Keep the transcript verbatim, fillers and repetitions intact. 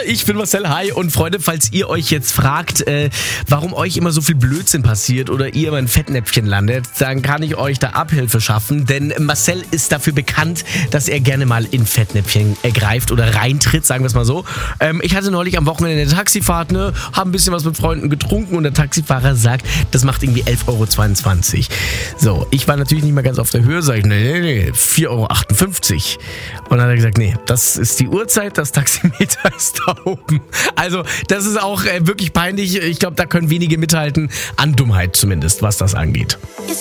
ich bin Marcel, hi. Und Freunde, falls ihr euch jetzt fragt, äh, warum euch immer so viel Blödsinn passiert oder ihr immer in Fettnäpfchen landet, dann kann ich euch da Abhilfe schaffen, denn Marcel ist dafür bekannt, dass er gerne mal in Fettnäpfchen ergreift oder reintritt, sagen wir es mal so. Ähm, ich hatte neulich am Wochenende eine Taxifahrt, ne, habe ein bisschen was mit Freunden getrunken und der Taxifahrer sagt, das macht irgendwie elf Euro zweiundzwanzig. So, ich war natürlich nicht mehr ganz auf der Höhe, sage ich, nee, nee, nee, vier Euro achtundfünfzig. Und dann hat er gesagt, nee, das ist die Uhrzeit, das Taximeter ist da oben. Also, das ist auch äh, wirklich peinlich. Ich glaube, da können wenige mithalten, an Dummheit zumindest, was das angeht.